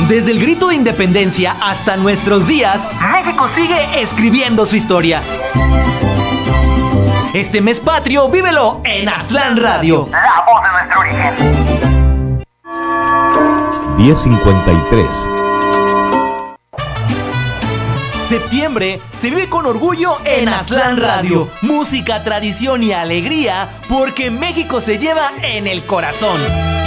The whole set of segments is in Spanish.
Desde el grito de independencia hasta nuestros días, México sigue escribiendo su historia. Este mes patrio, vívelo en Aztlán Radio, la voz de nuestro origen. 10:53. Septiembre se vive con orgullo en Aztlán Radio. Música, tradición y alegría, porque México se lleva en el corazón.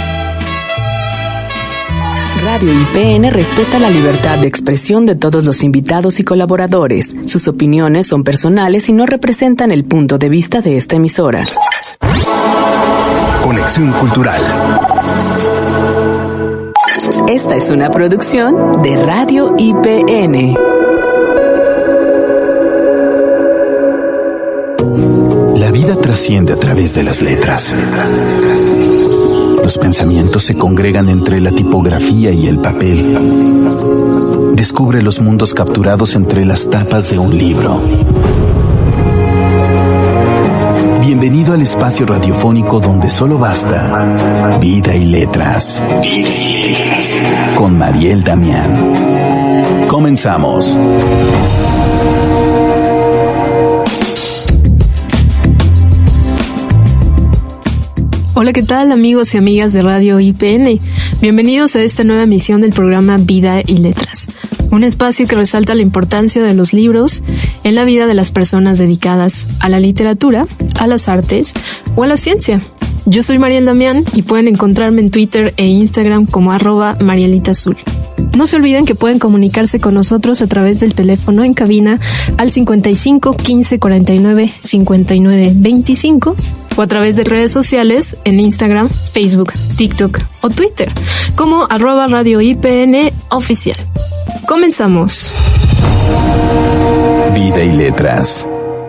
Radio IPN respeta la libertad de expresión de todos los invitados y colaboradores. Sus opiniones son personales y no representan el punto de vista de esta emisora. Conexión Cultural. Esta es una producción de Radio IPN. La vida trasciende a través de las letras. Los pensamientos se congregan entre la tipografía y el papel. Descubre los mundos capturados entre las tapas de un libro. Bienvenido al espacio radiofónico donde solo basta vida y letras. Con Mariel Damián. Comenzamos. Hola, ¿qué tal amigos y amigas de Radio IPN? Bienvenidos a esta nueva emisión del programa Vida y Letras, un espacio que resalta la importancia de los libros en la vida de las personas dedicadas a la literatura, a las artes o a la ciencia. Yo soy Mariel Damián y pueden encontrarme en Twitter e Instagram como @marielitaazul. No se olviden que pueden comunicarse con nosotros a través del teléfono en cabina al 55 15 49 59 25 o a través de redes sociales en Instagram, Facebook, TikTok o Twitter como @Radio IPN oficial. Comenzamos. Vida y Letras.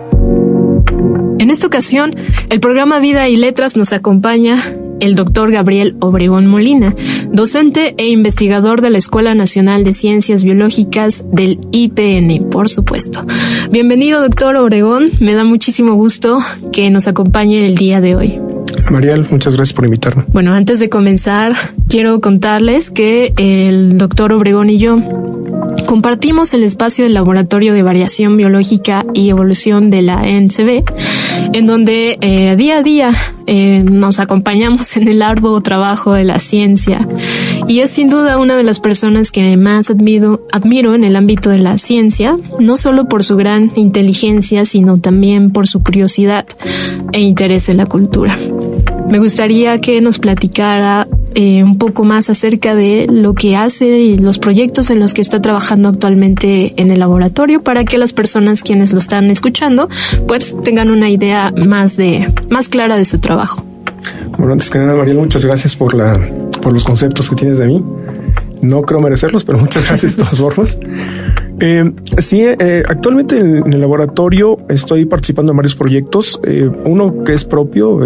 En esta ocasión, el programa Vida y Letras nos acompaña el doctor Gabriel Obregón Molina, docente e investigador de la Escuela Nacional de Ciencias Biológicas del IPN, por supuesto. Bienvenido, doctor Obregón. Me da muchísimo gusto que nos acompañe el día de hoy. Mariel, muchas gracias por invitarme. Bueno, antes de comenzar, quiero contarles que el doctor Obregón y yo compartimos el espacio del Laboratorio de Variación Biológica y Evolución de la ENCB, en donde día a día nos acompañamos en el arduo trabajo de la ciencia, y es sin duda una de las personas que más admiro en el ámbito de la ciencia, no solo por su gran inteligencia, sino también por su curiosidad e interés en la cultura. Me gustaría que nos platicara un poco más acerca de lo que hace y los proyectos en los que está trabajando actualmente en el laboratorio, para que las personas quienes lo están escuchando pues tengan una idea más clara de su trabajo. Bueno, antes que nada, Mariel, muchas gracias por los conceptos que tienes de mí. No creo merecerlos, pero muchas gracias de todas formas. Actualmente en el laboratorio estoy participando en varios proyectos. Uno que es propio,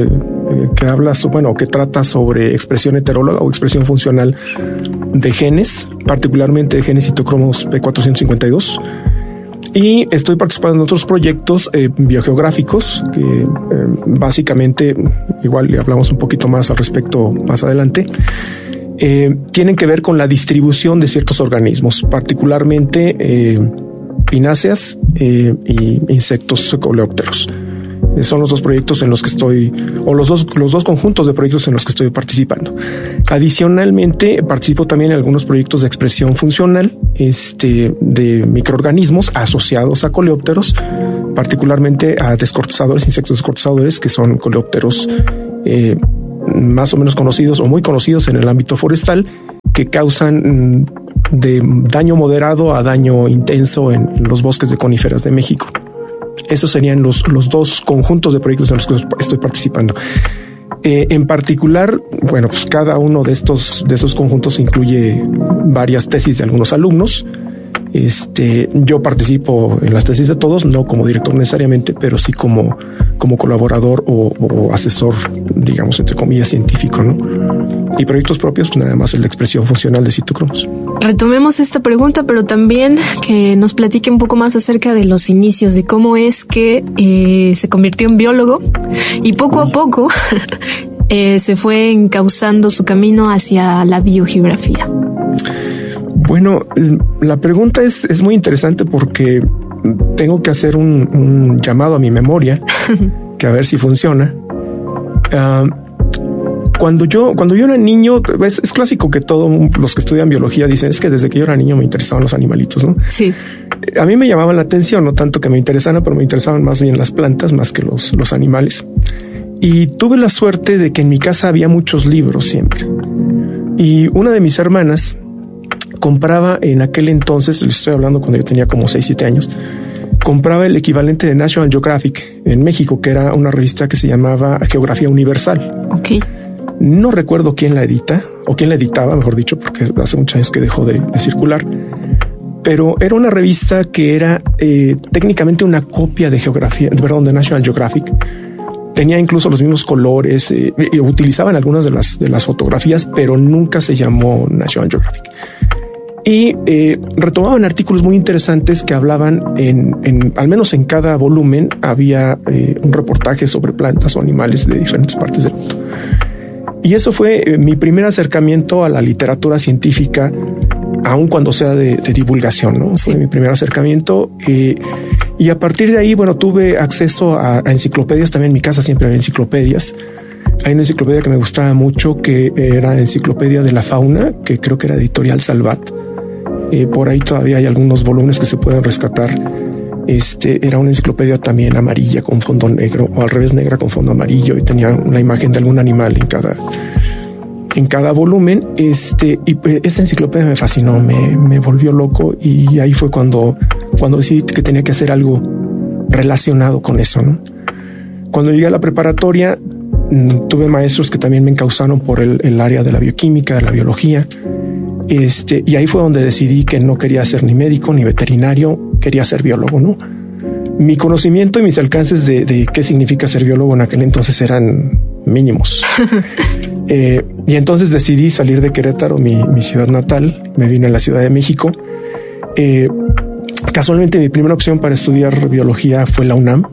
que trata sobre expresión heteróloga o expresión funcional de genes, particularmente de genes citocromos P452. Y estoy participando en otros proyectos biogeográficos que básicamente, igual le hablamos un poquito más al respecto más adelante, tienen que ver con la distribución de ciertos organismos, particularmente pináceas y insectos coleópteros. Son los dos proyectos en los que estoy, o los dos conjuntos de proyectos en los que estoy participando. Adicionalmente, participo también en algunos proyectos de expresión funcional, de microorganismos asociados a coleópteros, particularmente a descortezadores, insectos descortezadores, que son coleópteros, más o menos conocidos o muy conocidos en el ámbito forestal, que causan de daño moderado a daño intenso en los bosques de coníferas de México. Esos serían los dos conjuntos de proyectos en los que estoy participando. En particular, bueno, pues cada uno de esos conjuntos incluye varias tesis de algunos alumnos. Yo participo en las tesis de todos, no como director necesariamente, pero sí como colaborador o asesor, digamos, entre comillas, científico, ¿no? Y proyectos propios, pues nada más el de expresión funcional de citocromos. Retomemos esta pregunta, pero también que nos platique un poco más acerca de los inicios, de cómo es que se convirtió en biólogo y poco a poco se fue encauzando su camino hacia la biogeografía. Bueno, la pregunta es muy interesante porque tengo que hacer un llamado a mi memoria, que a ver si funciona. Cuando yo era niño, es clásico que todos los que estudian biología dicen, es que desde que yo era niño me interesaban los animalitos, ¿no? Sí. A mí me llamaban la atención, no tanto que me interesaran, pero me interesaban más bien las plantas más que los animales. Y tuve la suerte de que en mi casa había muchos libros siempre. Y una de mis hermanas compraba en aquel entonces, les estoy hablando cuando yo tenía como 6, 7 años, compraba el equivalente de National Geographic en México, que era una revista que se llamaba Geografía Universal. Okay. No recuerdo quién la edita, o quién la editaba, mejor dicho, porque hace muchos años que dejó de circular. Pero era una revista que era técnicamente una copia de de National Geographic. Tenía incluso los mismos colores, y utilizaban algunas de las fotografías, pero nunca se llamó National Geographic. Y retomaban artículos muy interesantes que hablaban al menos en cada volumen había un reportaje sobre plantas o animales de diferentes partes del mundo. Y eso fue mi primer acercamiento a la literatura científica, aun cuando sea de divulgación, ¿no? Sí. Fue mi primer acercamiento. Y a partir de ahí, bueno, tuve acceso a enciclopedias. También en mi casa siempre había enciclopedias. Hay una enciclopedia que me gustaba mucho, que era Enciclopedia de la Fauna, que creo que era editorial Salvat. Por ahí todavía hay algunos volúmenes que se pueden rescatar. Era una enciclopedia también amarilla con fondo negro, o al revés, negra con fondo amarillo, y tenía una imagen de algún animal en cada volumen. Y esta enciclopedia me fascinó, me volvió loco, y ahí fue cuando decidí que tenía que hacer algo relacionado con eso, ¿no? Cuando llegué a la preparatoria, tuve maestros que también me encauzaron por el área de la bioquímica, de la biología. Y ahí fue donde decidí que no quería ser ni médico ni veterinario, quería ser biólogo, ¿no? Mi conocimiento y mis alcances de qué significa ser biólogo en aquel entonces eran mínimos. Y entonces decidí salir de Querétaro, mi ciudad natal. Me vine a la Ciudad de México. Casualmente mi primera opción para estudiar biología fue la UNAM.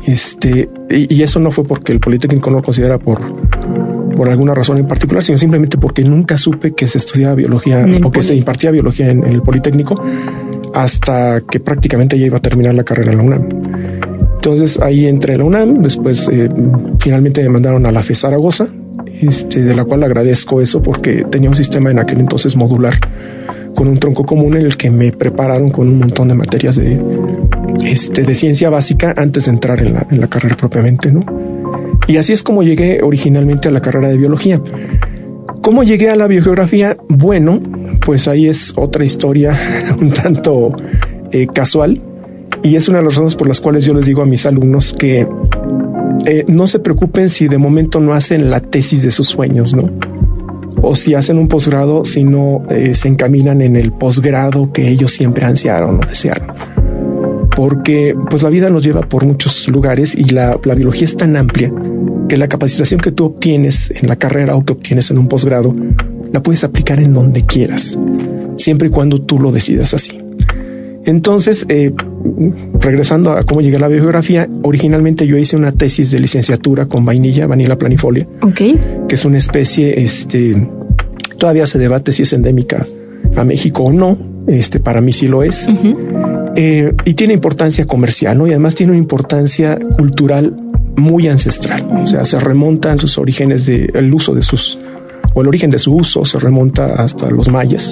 Y eso no fue porque el Politécnico no lo considera por alguna razón en particular, sino simplemente porque nunca supe que se estudiaba biología o que se impartía biología en el Politécnico hasta que prácticamente ya iba a terminar la carrera en la UNAM. Entonces ahí entré en la UNAM, después finalmente me mandaron a la FE Zaragoza, de la cual agradezco eso porque tenía un sistema en aquel entonces modular con un tronco común en el que me prepararon con un montón de materias de ciencia básica antes de entrar en la carrera propiamente, ¿no? Y así es como llegué originalmente a la carrera de biología. ¿Cómo llegué a la biogeografía? Bueno, pues ahí es otra historia un tanto casual, y es una de las razones por las cuales yo les digo a mis alumnos que no se preocupen si de momento no hacen la tesis de sus sueños, ¿no? O si hacen un posgrado, si no se encaminan en el posgrado que ellos siempre ansiaron o desearon. Porque pues la vida nos lleva por muchos lugares y la biología es tan amplia que la capacitación que tú obtienes en la carrera o que obtienes en un posgrado la puedes aplicar en donde quieras, siempre y cuando tú lo decidas así. Entonces, regresando a cómo llegué a la biogeografía, originalmente yo hice una tesis de licenciatura con Vanilla planifolia, okay, que es una especie, todavía se debate si es endémica a México o no, para mí sí lo es. Uh-huh. Y tiene importancia comercial, ¿no? Y además tiene una importancia cultural muy ancestral. O sea, se remontan sus orígenes el origen de su uso se remonta hasta los mayas.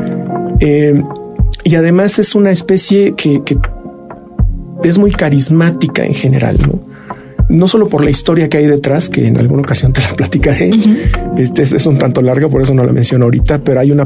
Y además es una especie que es muy carismática en general, ¿no? No solo por la historia que hay detrás, que en alguna ocasión te la platicaré. Uh-huh. Es un tanto larga, por eso no la menciono ahorita, pero hay una